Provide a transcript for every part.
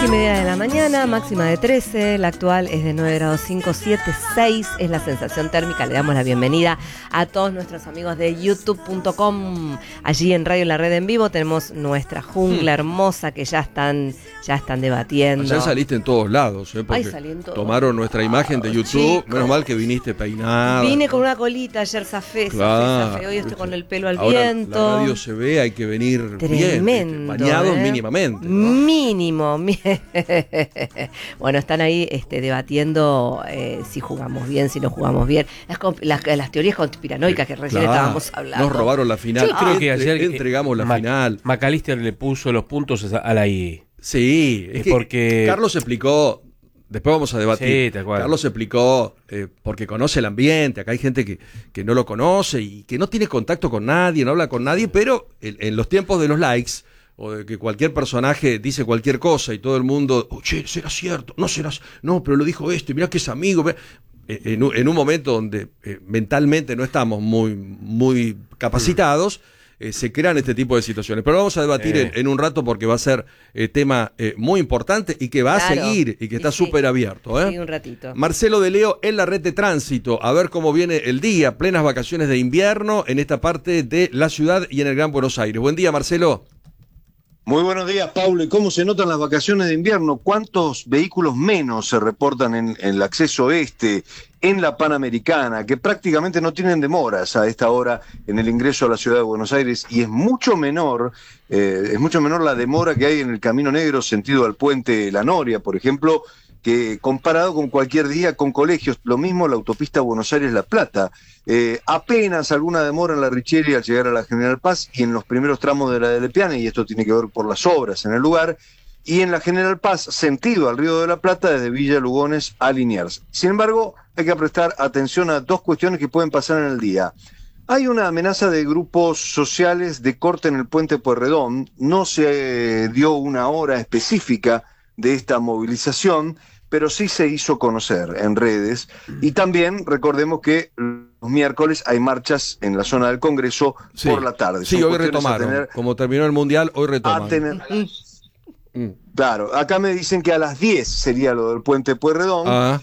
10:30 de la mañana, máxima de 13, la actual es de 9 grados 5, 7, 6 es la sensación térmica. Le damos la bienvenida a todos nuestros amigos de youtube.com. Allí en Radio La Red en Vivo tenemos nuestra jungla hermosa que ya están debatiendo. Ya saliste en todos lados, porque salí en todos tomaron nuestra imagen de YouTube. Chicos. Menos mal que viniste peinada. Vine con una colita, ayer zafé, hoy estoy con el pelo al ahora viento. La radio se ve, hay que venir Tremendo, bien, bañados mínimamente, ¿no? Mínimo. Bueno, están ahí debatiendo si jugamos bien, si no jugamos bien. Las teorías conspiranoicas que recién estábamos hablando. Nos robaron la final. Yo creo que ayer entregamos la final. McAllister le puso los puntos a la I. Sí, es que porque Carlos explicó. Después vamos a debatir. Sí, te acuerdo. Carlos explicó, porque conoce el ambiente, acá hay gente que no lo conoce y que no tiene contacto con nadie, no habla con nadie, pero en los tiempos de los likes, o de que cualquier personaje dice cualquier cosa y todo el mundo, che, ¿será cierto? No, pero lo dijo esto, y mirá que es amigo. En un momento donde mentalmente no estamos muy capacitados, se crean este tipo de situaciones. Pero vamos a debatir en un rato porque va a ser tema muy importante y que va a seguir y que está súper abierto. Sí, un ratito. Marcelo de Leo en la red de tránsito. A ver cómo viene el día, plenas vacaciones de invierno en esta parte de la ciudad y en el Gran Buenos Aires. Buen día, Marcelo. Muy buenos días, Paulo. ¿Y cómo se notan las vacaciones de invierno? ¿Cuántos vehículos menos se reportan en el acceso en la Panamericana, que prácticamente no tienen demoras a esta hora en el ingreso a la ciudad de Buenos Aires? Y es mucho menor la demora que hay en el Camino Negro sentido al puente La Noria, por ejemplo, que comparado con cualquier día con colegios. Lo mismo la autopista Buenos Aires-La Plata. Apenas alguna demora en la Richieri al llegar a la General Paz y en los primeros tramos de la de Lepiane, y esto tiene que ver por las obras en el lugar, y en la General Paz, sentido al Río de la Plata, desde Villa Lugones a Liniers. Sin embargo, hay que prestar atención a dos cuestiones que pueden pasar en el día. Hay una amenaza de grupos sociales de corte en el puente Pueyrredón. No se dio una hora específica de esta movilización, pero sí se hizo conocer en redes. Y también recordemos que los miércoles hay marchas en la zona del Congreso por la tarde. Sí, hoy retomaron. Como terminó el Mundial, hoy retomaron. Claro, acá me dicen que a las 10 sería lo del puente Pueyrredón.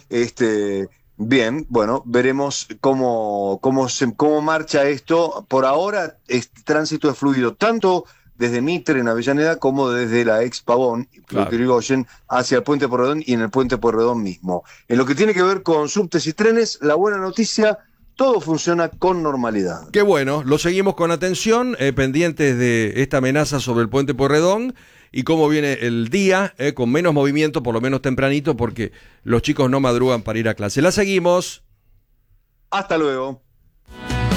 Bien, bueno, veremos cómo marcha esto. Por ahora, este tránsito es fluido, tanto desde Mitre en Avellaneda como desde la ex Pavón, Irigoyen, hacia el puente Pueyrredón y en el puente Pueyrredón mismo. En lo que tiene que ver con subtes y trenes, la buena noticia, todo funciona con normalidad. Qué bueno, lo seguimos con atención, pendientes de esta amenaza sobre el puente Pueyrredón y cómo viene el día, con menos movimiento, por lo menos tempranito, porque los chicos no madrugan para ir a clase. La seguimos. Hasta luego.